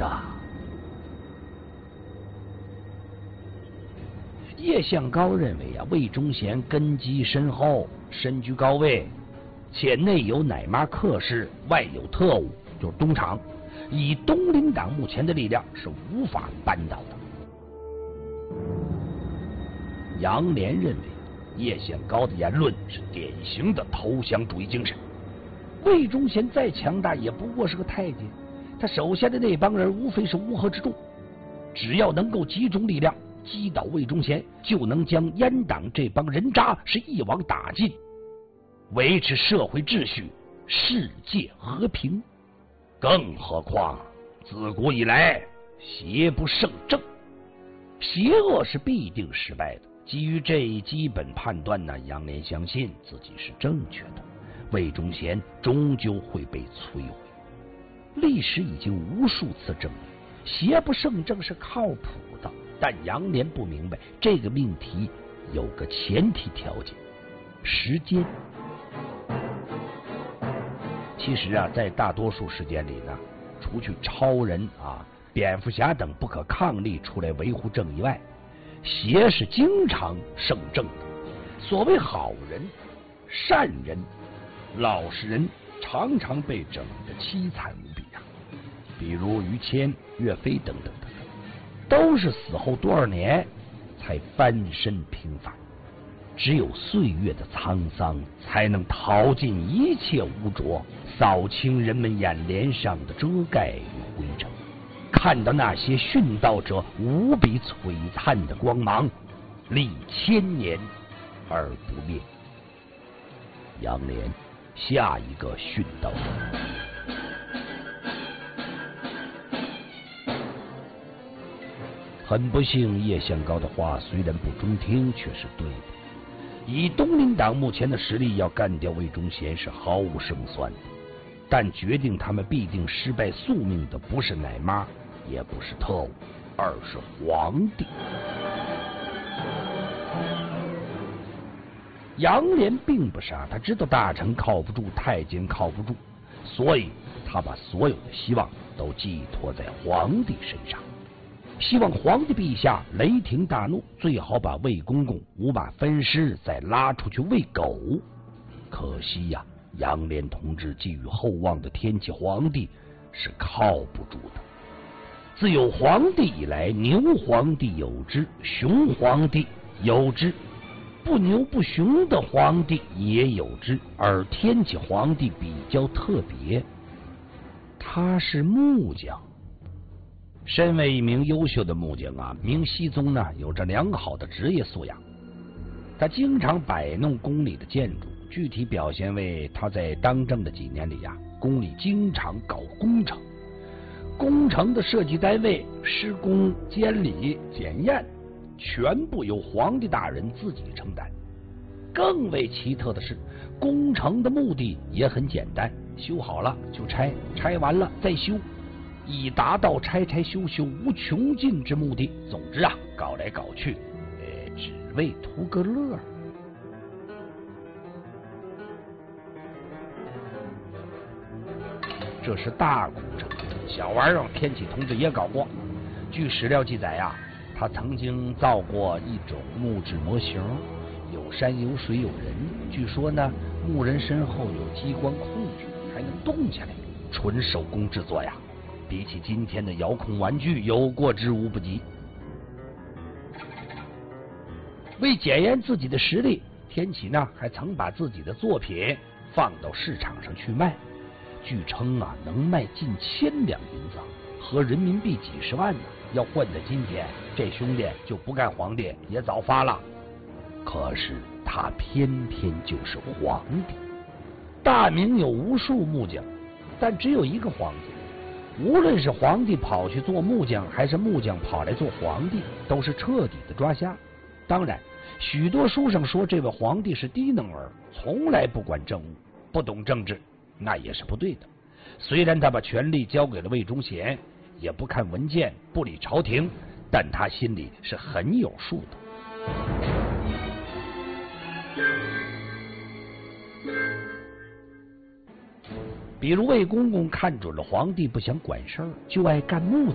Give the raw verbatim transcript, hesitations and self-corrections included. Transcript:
的。叶向高认为啊，魏忠贤根基深厚，身居高位，且内有奶妈客氏，外有特务，就是东厂，以东林党目前的力量是无法扳倒的。杨涟认为叶向高的言论是典型的投降主义精神。魏忠贤再强大，也不过是个太监，他手下的那帮人无非是乌合之众，只要能够集中力量击倒魏忠贤，就能将阉党这帮人渣是一网打尽，维持社会秩序，世界和平。更何况自古以来邪不胜正，邪恶是必定失败的。基于这一基本判断呢，杨涟相信自己是正确的，魏忠贤终究会被摧毁。历史已经无数次证明邪不胜正是靠谱的，但杨涟不明白这个命题有个前提条件：时间。其实啊，在大多数事件里呢，除去超人啊、蝙蝠侠等不可抗力出来维护正义外，邪是经常胜正的。所谓好人、善人、老实人，常常被整得凄惨无比啊。比如于谦、岳飞等等等等，都是死后多少年才翻身平反。只有岁月的沧桑，才能淘尽一切污浊，扫清人们眼帘上的遮盖与灰尘，看到那些殉道者无比璀璨的光芒，历千年而不灭。杨涟，下一个殉道者。很不幸，叶向高的话虽然不中听，却是对的。以东林党目前的实力，要干掉魏忠贤是毫无胜算的。但决定他们必定失败宿命的，不是奶妈，也不是特务，而是皇帝。杨涟并不傻，他知道大臣靠不住，太监靠不住，所以他把所有的希望都寄托在皇帝身上。希望皇帝陛下雷霆大怒，最好把魏公公五马分尸，再拉出去喂狗。可惜呀、啊，杨涟同志寄予厚望的天启皇帝是靠不住的。自有皇帝以来，牛皇帝有之，熊皇帝有之，不牛不熊的皇帝也有之，而天启皇帝比较特别，他是木匠。身为一名优秀的木匠啊，明熹宗呢有着良好的职业素养。他经常摆弄宫里的建筑，具体表现为他在当政的几年里呀、啊，宫里经常搞工程，工程的设计单位、施工、监理、检验，全部由皇帝大人自己承担。更为奇特的是，工程的目的也很简单，修好了就拆，拆完了再修，以达到拆拆修修无穷尽之目的。总之啊，搞来搞去，呃，只为图个乐。这是大工程，小玩意儿天启同志也搞过。据史料记载呀、啊，他曾经造过一种木质模型，有山有水有人。据说呢，木人身后有激光控制，还能动起来，纯手工制作呀。比起今天的遥控玩具，有过之无不及。为检验自己的实力，天启呢还曾把自己的作品放到市场上去卖，据称啊能卖近千两银子，合人民币几十万呢。要换在今天，这兄弟就不干皇帝也早发了。可是他偏偏就是皇帝。大明有无数木匠，但只有一个皇帝。无论是皇帝跑去做木匠，还是木匠跑来做皇帝，都是彻底的抓瞎。当然，许多书上说这位皇帝是低能儿，从来不管政务，不懂政治，那也是不对的。虽然他把权力交给了魏忠贤，也不看文件，不理朝廷，但他心里是很有数的。比如魏公公看准了皇帝不想管事儿，就爱干木